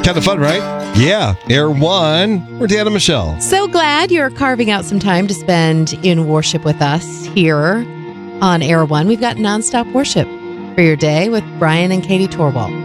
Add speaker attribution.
Speaker 1: Kind of fun, right? Yeah. Air One. We're Dan and Michelle.
Speaker 2: So glad you're carving out some time to spend in worship with us here on Air One. We've got nonstop worship for your day with Brian and Katie Torwald.